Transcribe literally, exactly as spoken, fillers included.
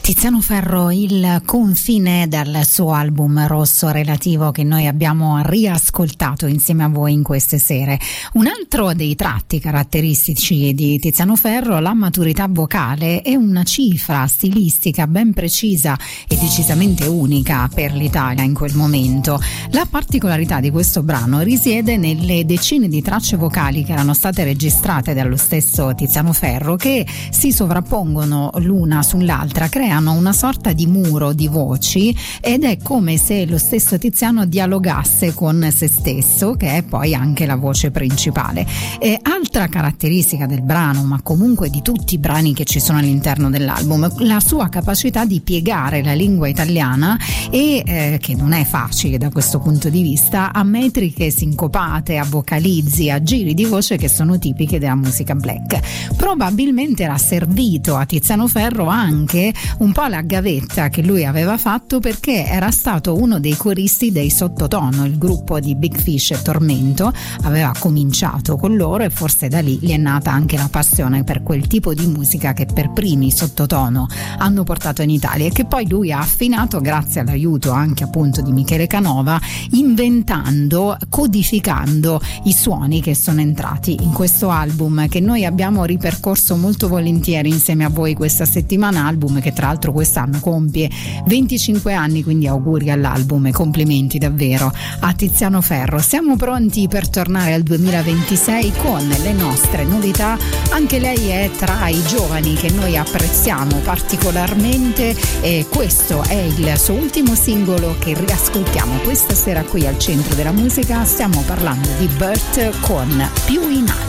Tiziano Ferro, Il confine, dal suo album Rosso Relativo, che noi abbiamo riascoltato insieme a voi in queste sere. Un altro dei tratti caratteristici di Tiziano Ferro, la maturità vocale, è una cifra stilistica ben precisa e decisamente unica per l'Italia in quel momento. La particolarità di questo brano risiede nelle decine di tracce vocali che erano state registrate dallo stesso Tiziano Ferro, che si sovrappongono l'una sull'altra, creano una sorta di muro di voci, ed è come se lo stesso Tiziano dialogasse con se stesso, che è poi anche la voce principale. E altra caratteristica del brano, ma comunque di tutti i brani che ci sono all'interno dell'album, la sua capacità di piegare la lingua italiana, e eh, che non è facile da questo punto di vista, a metriche sincopate, a vocalizzi, a giri di voce che sono tipiche della musica black. Probabilmente era servito a Tiziano Ferro anche un po' la gavetta che lui aveva fatto, perché era stato uno dei coristi dei Sottotono, il gruppo di Big Fish e Tormento. Aveva cominciato con loro e forse da lì gli è nata anche la passione per quel tipo di musica che per primi Sottotono hanno portato in Italia, e che poi lui ha affinato grazie all'aiuto anche appunto di Michele Canova, inventando, codificando i suoni che sono entrati in questo album, che noi abbiamo ripercorso molto volentieri insieme a voi questa settimana, album che tra l'altro quest'anno compie venticinque anni, quindi auguri all'album e complimenti davvero a Tiziano Ferro. Siamo pronti per tornare al duemilaventisei con le nostre novità. Anche lei è tra i giovani che noi apprezziamo particolarmente, e questo è il suo ultimo singolo che riascoltiamo questa sera qui al Centro della Musica. Stiamo parlando di Bert con Più in alto.